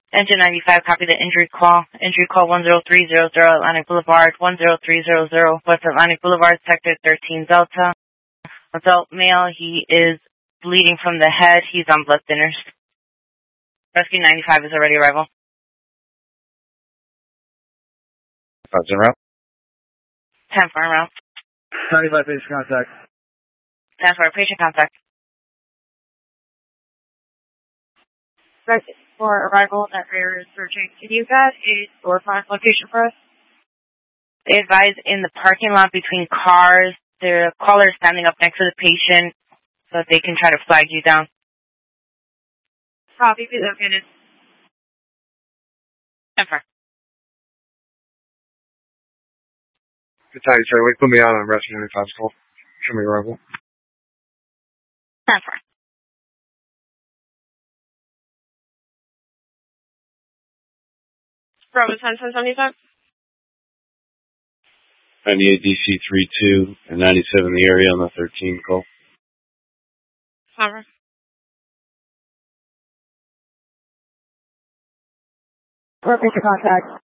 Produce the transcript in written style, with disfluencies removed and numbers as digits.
Engine 95, copy the injury call. Injury call 10300 Atlantic Boulevard, 10300 West Atlantic Boulevard, Sector 13 Delta. Adult male, he is bleeding from the head. He's on blood thinners. Rescue 95 is already arrival. 5's en route. 10 for en route. 95 patient contact. 10 for patient contact. For arrival at area searching. Can you get a storefront location for us? They advise in the parking lot between cars. The caller is standing up next to the patient so that they can try to flag you down. Copy, be located. 10-4. Good time, sir. Wait, put me out on rescue 95's call. Show me arrival. 10-4. Bravo 10-10-75. 98 DC 32 and 97 in the area on the 13 call. Cover. Patient contact.